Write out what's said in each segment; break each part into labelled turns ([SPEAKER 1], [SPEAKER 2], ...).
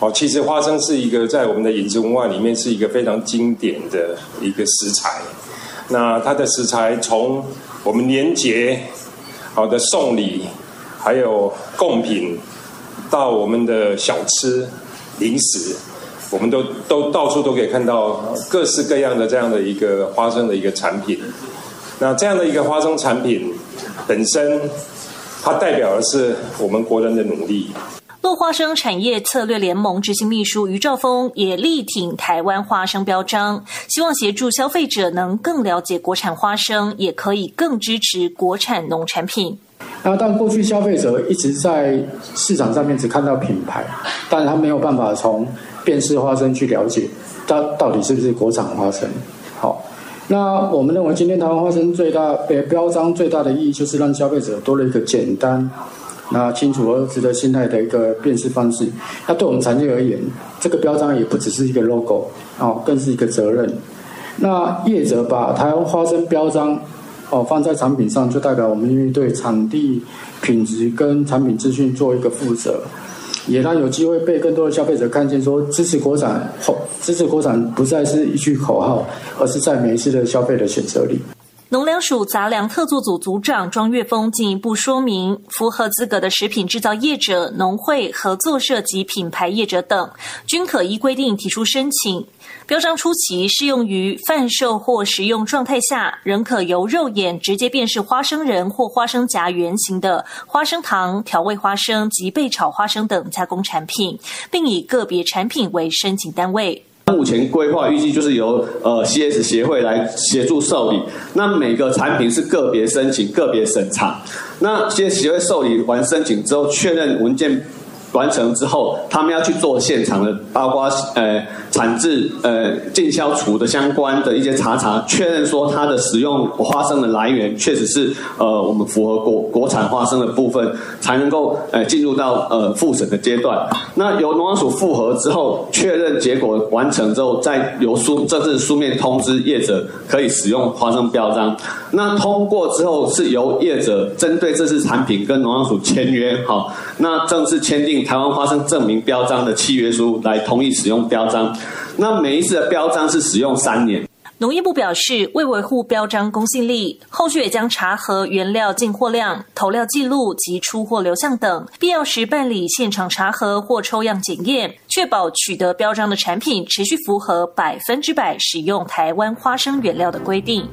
[SPEAKER 1] 其实花生是一个在我们的饮食文化里面是一个非常经典的一个食材。那它的食材从我们年节好的送礼，还有贡品，到我们的小吃、零食，我们都到处都可以看到各式各样的这样的一个花生的一个产品。那这样的一个花生产品本身，它代表的是我们国人的努力。
[SPEAKER 2] 落花生产业策略联盟执行秘书于兆峰也力挺台湾花生标章，希望协助消费者能更了解国产花生，也可以更支持国产农产品。
[SPEAKER 3] 但过去消费者一直在市场上面只看到品牌，但他没有办法从辨识花生去了解到底是不是国产花生。好，那我们认为今天台湾花生标章最大的意义就是让消费者多了一个简单、那清楚而值得信赖的一个辨识方式。那对我们产业而言，这个标章也不只是一个 logo， 更是一个责任。那业者把台湾花生标章放在产品上，就代表我们愿意对产地、品质跟产品资讯做一个负责，也让有机会被更多的消费者看见，说支持国产不再是一句口号，而是在每一次的消费的选择里。
[SPEAKER 2] 农粮署杂粮特作组组长庄岳峰进一步说明，符合资格的食品制造业者、农会、合作社及品牌业者等，均可依规定提出申请。标章初期适用于贩售或食用状态下，仍可由肉眼直接辨识花生仁或花生荚原型的花生糖、调味花生及被炒花生等加工产品，并以个别产品为申请单位。
[SPEAKER 4] 目前规划预计就是由CS 协会来协助受理，那每个产品是个别申请、个别审查。那CS 协会受理完申请之后，确认文件完成之后，他们要去做现场的，包括产制、进销除的相关的一些查，确认说它的使用花生的来源确实是我们符合国产花生的部分，才能够进入到复审的阶段。那由农粮署复核之后，确认结果完成之后，再由正式书面通知业者可以使用花生标章。那通过之后，是由业者针对这次产品跟农粮署签约，那正式签订台湾花生证明标章的契约书，来同意使用标章。那每一次的标章是使用3年。
[SPEAKER 2] 农业部表示，为维护标章公信力，后续也将查核原料进货量、投料记录及出货流向等，必要时办理现场查核或抽样检验，确保取得标章的产品持续符合100%使用台湾花生原料的规定。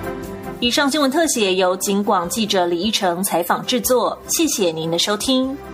[SPEAKER 2] 以上新闻特写由警广记者李一成采访制作，谢谢您的收听。